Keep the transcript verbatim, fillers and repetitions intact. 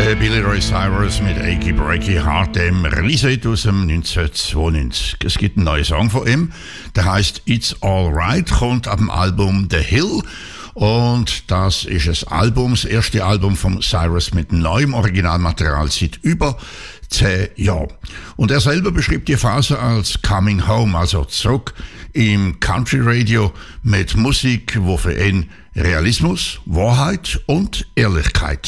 der Billy Ray Cyrus mit Achy Breaky Heart, dem Release aus dem neunzehnhundertzweiundneunzig. Es gibt einen neuen Song von ihm, der heißt It's Alright, kommt ab dem Album The Hill. Und das ist das Album, das erste Album von Cyrus mit neuem Originalmaterial seit über zehn Jahren. Und er selber beschreibt die Phase als Coming Home, also zurück im Country Radio mit Musik, wo für ihn Realismus, Wahrheit und Ehrlichkeit